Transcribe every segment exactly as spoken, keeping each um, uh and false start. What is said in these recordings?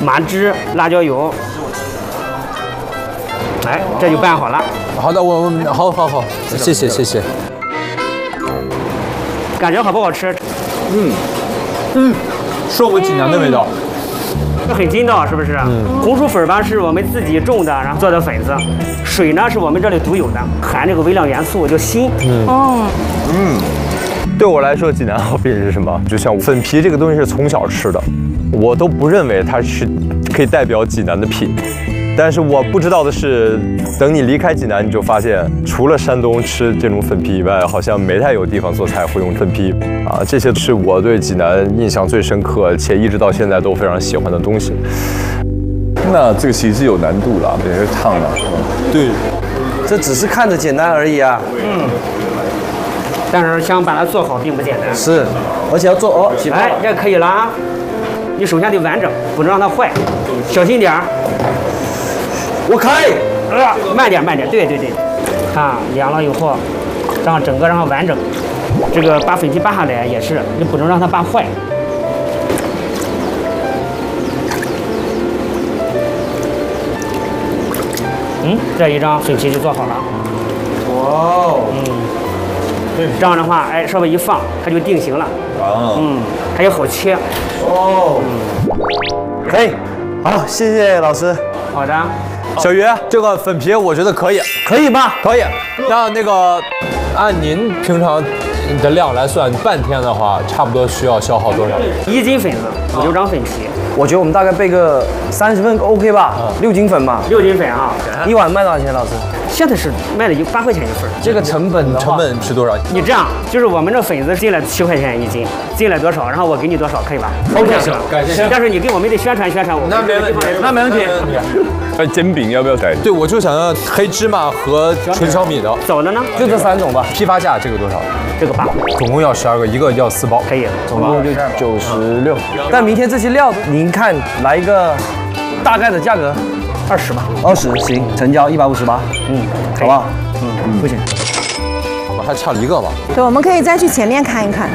麻汁、辣椒油。哎，这就拌好了。 好的，我我好好好，谢谢谢谢。 感觉好不好吃？ 嗯嗯，是我济南的味道。 很筋道，是不是？嗯。红薯粉吧是我们自己种的，然后做的粉子。水呢是我们这里独有的，含这个微量元素叫锌。 嗯。哦。 嗯。对我来说，济南好品是什么？就像粉皮这个东西是从小吃的，我都不认为它是可以代表济南的品。但是我不知道的是，等你离开济南，你就发现，除了山东吃这种粉皮以外，好像没太有地方做菜会用粉皮啊。这些是我对济南印象最深刻，且一直到现在都非常喜欢的东西。 那这个其实是有难度啦，也是烫的。 对， 这只是看着简单而已啊。 嗯。但是想把它做好并不简单。 是，而且要做哦，起泡了。 哎，这可以了啊。你首先得完整，不能让它坏，小心点儿。 我开， 啊，慢点慢点，对对对，啊，凉了以后，让整个让它完整。这个把粉皮扒下来也是，你不能让它扒坏。嗯，这一张粉皮就做好了。 哇哦， 嗯，这样的话，哎，稍微一放，它就定型了。 啊， 嗯，它也好切。 哦，嗯，可以，好，谢谢老师。 好的。 小鱼，这个粉皮我觉得可以， 可以吗？ 可以。 那那个，按您平常的量来算，半天的话，差不多需要消耗多少？ 一斤粉子，五六张粉皮。 我觉得我们大概备个三十份 OK 吧，嗯、六斤粉嘛。 六斤粉啊， 一碗卖多少钱，老师？ 现在是卖的就八块钱一份。 这个成本的成本是多少？ 你这样，就是我们这粉子进来七块钱一斤，进来多少，然后我给你多少，可以吧 ？OK， 行， 感谢。 但是你给我们得宣传宣传，我们那没问题， 那没问题。 那煎饼要不要改？ 对，我就想要黑芝麻和纯小米的。 走的呢？ 就这三种吧。 批发价这个多少？ 这个八， 总共要十二个，一个要四包， 可以， 总共就九十六。但明天这些料，您看来一个大概的价格， 二十吧。 二十行，成交一百五十八。嗯，好不好？嗯，不行， 我还差了一个吧？ 对，我们可以再去前面看一看。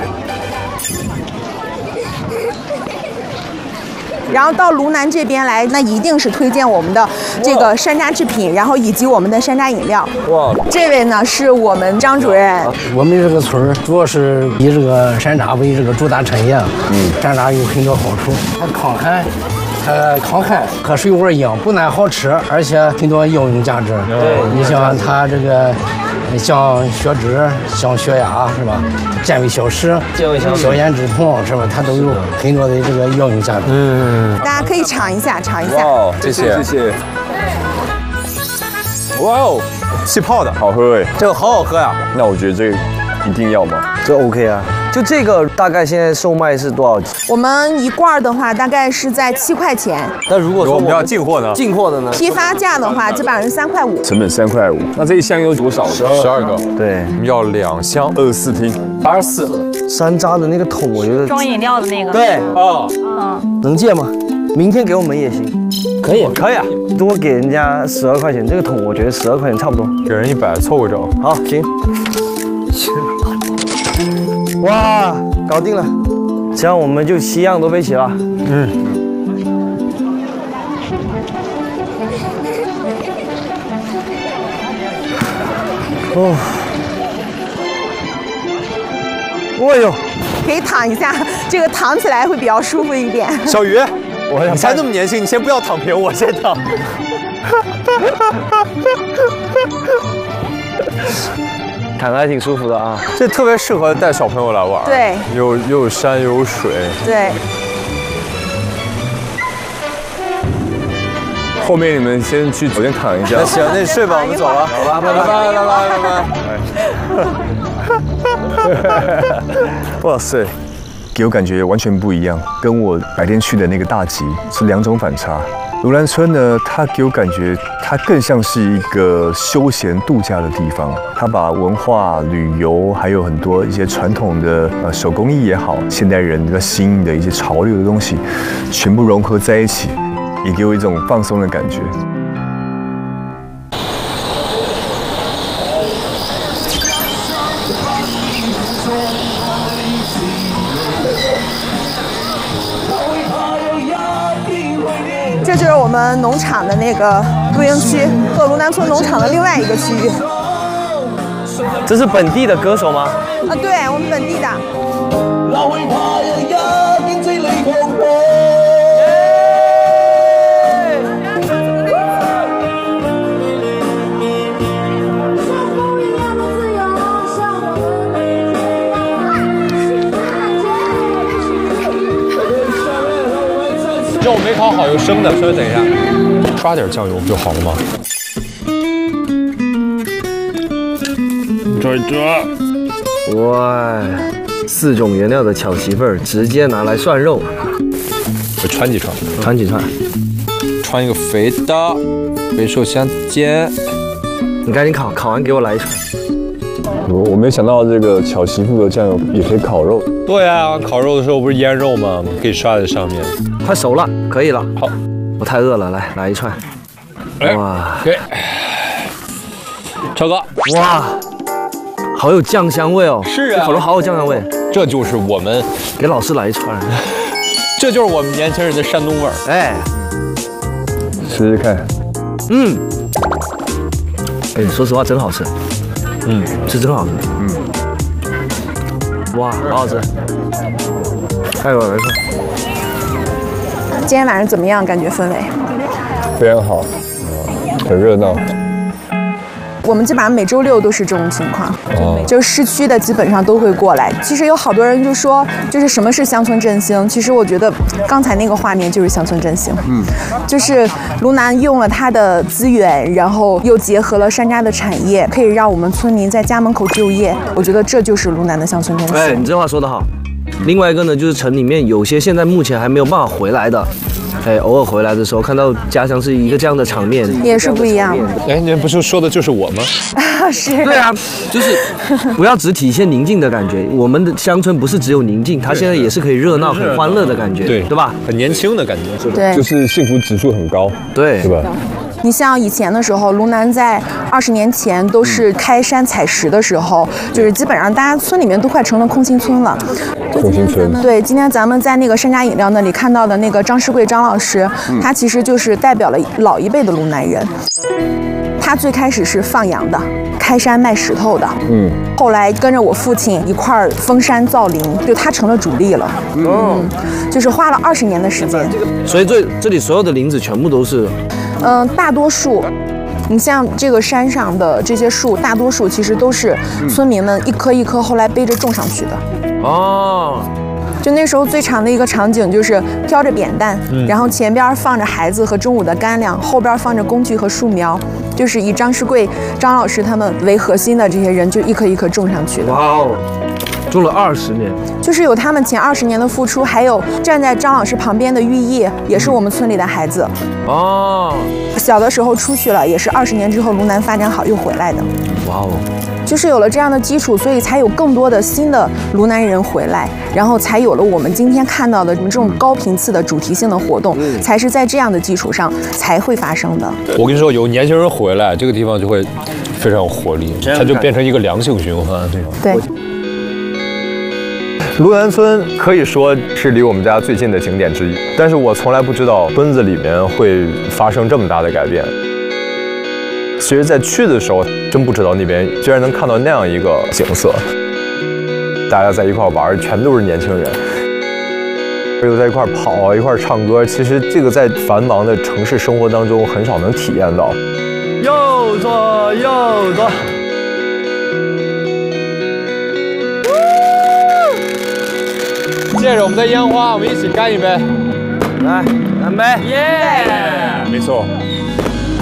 然后到卢南这边来，那一定是推荐我们的这个山楂制品，然后以及我们的山楂饮料。哇，这位呢是我们张主任。 我们这个村儿主要是以这个山楂为这个主打产业。嗯，山楂有很多好处，它抗寒，它抗旱，和水果一样，不但好吃，而且很多药用价值。对，你像它这个。像血脂、像血压是吧？健胃消食、消炎止痛是吧？它都有很多的这个药用价值。 嗯，大家可以尝一下，尝一下。 哇，谢谢谢谢。 哇哦，气泡的， 好喝哎， 这个好好喝呀。 那我觉得这个一定要吗？ 这 OK 啊。就这个大概现在售卖是多少？ 我们一罐的话大概是在七块钱。 那如果说我们要进货呢？ 进货的呢？ 批发价的话基本上是三块五。 成本三块五。那这一箱有多少？ 十二个。 对， 我们要两箱， 二十四听， 八十四。山楂的那个桶，我觉得装饮料的那个。 对。 啊。嗯。 能借吗？明天给我们也行。 可以，可以啊。 多给人家十二块钱，这个桶我觉得十二块钱差不多。 给人一百，凑个整。 好，行。哇，搞定了，这样我们就七样都备齐了。嗯。哦。哎呦， 可以躺一下，这个躺起来会比较舒服一点。 小鱼，你才那么年轻，你先不要躺平，我先躺。 躺着还挺舒服的啊， 这特别适合带小朋友来玩。 对， 又又有山又有水。 对。 后面你们先去酒店躺一下。 那行，那你睡吧，我们走了。 好吧，拜拜拜拜拜拜拜。 哇塞，给我感觉完全不一样，跟我白天去的那个大集是两种反差。卢兰村呢，它给我感觉它更像是一个休闲度假的地方。它把文化、旅游，还有很多一些传统的呃手工艺也好，现代人比较新的一些潮流的东西，全部融合在一起，也给我一种放松的感觉。 这就是我们农场的那个露营区和卢南村农场的另外一个区域。 这是本地的歌手吗？ 啊，对我们本地的。 肉没烤好，有生的，稍微等一下，刷点酱油不就好了吗？这这， 哇，四种原料的巧媳妇儿直接拿来涮肉， 我穿几串？ 穿几串？ 穿一个肥的，肥瘦相间。 你赶紧烤，烤完给我来一串。 我我没想到这个巧媳妇的酱油也可以烤肉。 对啊，烤肉的时候不是腌肉吗？可以刷在上面。 快熟了，可以了。 好， 我太饿了，来来一串。哇， 给，超哥， 哇，好有酱香味哦。 是啊， 烤肉好有酱香味。 这就是我们给老师来一串。 这就是我们年轻人的山东味儿。哎， 试试看。 嗯，哎，说实话真好吃。嗯，是真好吃。嗯，哇，好好吃。还有来一串。 今天晚上怎么样？感觉氛围？ 非常好，很热闹。 我们基本上每周六都是这种情况，哦、就是市区的基本上都会过来。其实有好多人就说，就是什么是乡村振兴？其实我觉得刚才那个画面就是乡村振兴。嗯，就是卢南用了它的资源，然后又结合了山楂的产业，可以让我们村民在家门口就业。我觉得这就是卢南的乡村振兴。 哎，你这话说得好。另外一个呢，就是城里面有些现在目前还没有办法回来的。哎，偶尔回来的时候看到家乡是一个这样的场面， 也是不一样。 哎，你不是说的就是我吗？ 是。 对啊，就是不要只体现宁静的感觉。我们的乡村不是只有宁静，它现在也是可以热闹、很欢乐的感觉， 对对吧？ 很年轻的感觉， 对， 就是幸福指数很高， 对， 是吧？ 你像以前的时候，卢南在二十年前都是开山采石的时候，就是基本上大家村里面都快成了空心村了。 空心村。 对，今天咱们在那个山楂饮料那里看到的那个张世贵张老师，嗯、他其实就是代表了老一辈的卢南人。他最开始是放羊的，开山卖石头的，嗯，后来跟着我父亲一块儿封山造林，就他成了主力了，嗯，嗯就是花了二十年的时间。 所以这这里所有的林子全部都是。 嗯，大多数，你像这个山上的这些树，大多数其实都是村民们一棵一棵后来背着种上去的。哦，就那时候最长的一个场景就是挑着扁担，嗯、然后前边放着孩子和中午的干粮，后边放着工具和树苗，就是以张世贵、张老师他们为核心的这些人，就一棵一棵种上去的。哇哦！ 种了二十年， 就是有他们前二十年的付出，还有站在张老师旁边的寓意，也是我们村里的孩子。哦，小的时候出去了，也是二十年之后卢南发展好又回来的。哇哦，就是有了这样的基础，所以才有更多的新的卢南人回来，然后才有了我们今天看到的这种高频次的主题性的活动，嗯、才是在这样的基础上才会发生的。 我跟你说，有年轻人回来，这个地方就会非常有活力，它就变成一个良性循环。这种对。 卢南村可以说是离我们家最近的景点之一，但是我从来不知道村子里面会发生这么大的改变。其实，在去的时候，真不知道那边居然能看到那样一个景色。大家在一块玩，全都是年轻人，又在一块跑，一块唱歌。其实这个在繁忙的城市生活当中很少能体验到。 右左右左。 借着我们的烟花，我们一起干一杯， 来干杯！ 耶！没错。